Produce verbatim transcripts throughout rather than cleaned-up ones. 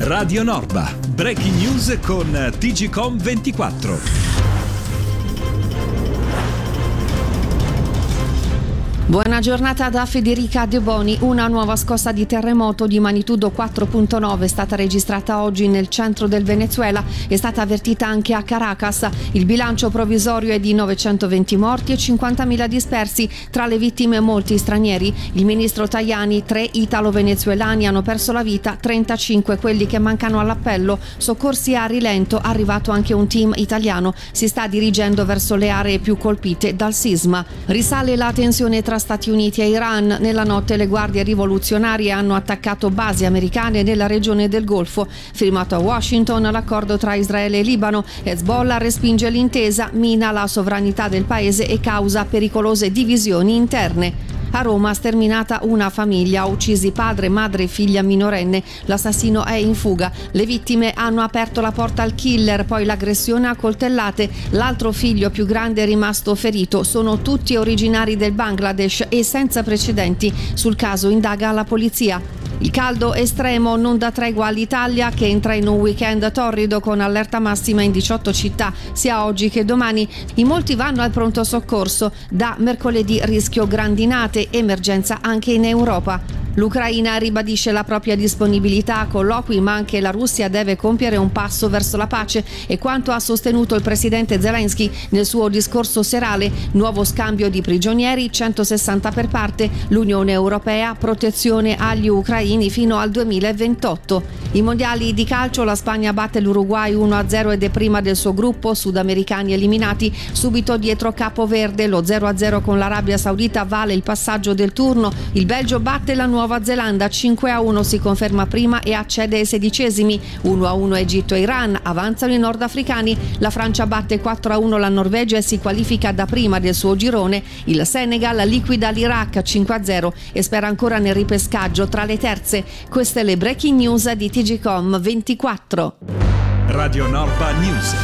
Radio Norba, breaking news con T G C O M ventiquattro. Buona giornata da Federica De Boni. Una nuova scossa di terremoto di magnitudo quattro virgola nove è stata registrata oggi nel centro del Venezuela. È stata avvertita anche a Caracas. Il bilancio provvisorio è di novecentoventi morti e cinquantamila dispersi. Tra le vittime molti stranieri. Il ministro Tajani: tre italo-venezuelani hanno perso la vita, trentacinque quelli che mancano all'appello. Soccorsi a rilento, arrivato anche un team italiano. Si sta dirigendo verso le aree più colpite dal sisma. Risale la tensione tra Stati Uniti e Iran. Nella notte le guardie rivoluzionarie hanno attaccato basi americane nella regione del Golfo. Firmato a Washington l'accordo tra Israele e Libano. Hezbollah respinge l'intesa, mina la sovranità del paese e causa pericolose divisioni interne. A Roma sterminata una famiglia, uccisi padre, madre e figlia minorenne. L'assassino è in fuga. Le vittime hanno aperto la porta al killer, poi l'aggressione a coltellate. L'altro figlio più grande è rimasto ferito. Sono tutti originari del Bangladesh e senza precedenti. Sul caso indaga la polizia. Il caldo estremo non dà tregua all'Italia, che entra in un weekend torrido con allerta massima in diciotto città, sia oggi che domani. In molti vanno al pronto soccorso. Da mercoledì rischio grandinate, emergenza anche in Europa. L'Ucraina ribadisce la propria disponibilità a colloqui, ma anche la Russia deve compiere un passo verso la pace. E quanto ha sostenuto il presidente Zelensky nel suo discorso serale: nuovo scambio di prigionieri, centosessanta per parte, l'Unione Europea, protezione agli ucraini fino al duemilaventotto. I mondiali di calcio: la Spagna batte l'Uruguay uno a zero ed è prima del suo gruppo, sudamericani eliminati. Subito dietro Capo Verde, lo zero a zero con l'Arabia Saudita vale il passaggio del turno. Il Belgio batte la Nuova Zelanda cinque a uno, si conferma prima e accede ai sedicesimi. uno a uno Egitto e Iran, avanzano i nordafricani. La Francia batte quattro a uno la Norvegia e si qualifica da prima del suo girone. Il Senegal liquida l'Iraq cinque a zero e spera ancora nel ripescaggio tra le terze. Queste le breaking news di T G C O M ventiquattro. Radio Norba News.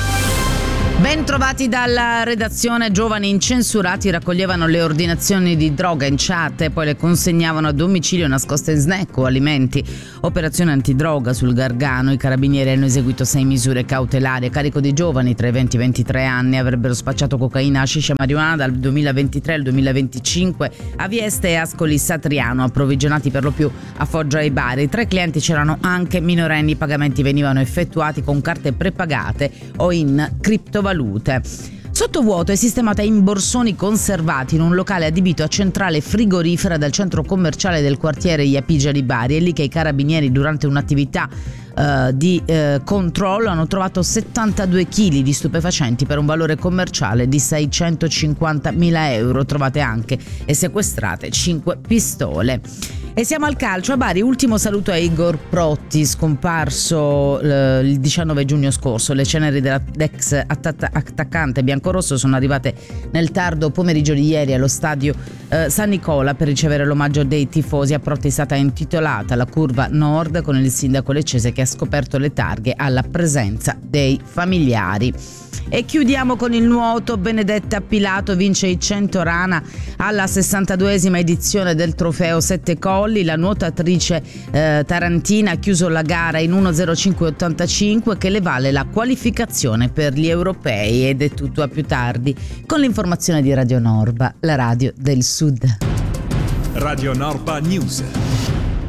Ben trovati dalla redazione. Giovani incensurati raccoglievano le ordinazioni di droga in chat e poi le consegnavano a domicilio nascoste in snack o alimenti. Operazione antidroga sul Gargano. I carabinieri hanno eseguito sei misure cautelari a carico di giovani tra i venti e i ventitré anni. Avrebbero spacciato cocaina, hashish e marijuana dal duemilaventitré al duemilaventicinque a Vieste e Ascoli Satriano, approvvigionati per lo più a Foggia e Bari. Tra i clienti c'erano anche minorenni. I pagamenti venivano effettuati con carte prepagate o in criptovalute. Sottovuoto è sistemata in borsoni conservati in un locale adibito a centrale frigorifera del centro commerciale del quartiere Iapigia di Bari. È lì che i carabinieri, durante un'attività uh, di uh, controllo, hanno trovato settantadue chili di stupefacenti per un valore commerciale di seicentocinquantamila euro. Trovate anche e sequestrate cinque pistole. E siamo al calcio. A Bari, ultimo saluto a Igor Protti, scomparso eh, il diciannove giugno scorso. Le ceneri dell'ex attac- attaccante biancorosso sono arrivate nel tardo pomeriggio di ieri allo stadio eh, San Nicola per ricevere l'omaggio dei tifosi. A Protti è stata intitolata la curva nord, con il sindaco leccese che ha scoperto le targhe alla presenza dei familiari. E chiudiamo con il nuoto. Benedetta Pilato vince i cento rana alla sessantaduesima edizione del trofeo Sette Colli. La nuotatrice eh, tarantina ha chiuso la gara in uno zero cinque ottantacinque, che le vale la qualificazione per gli europei. Ed è tutto, a più tardi con l'informazione di Radio Norba, la radio del Sud. Radio Norba News.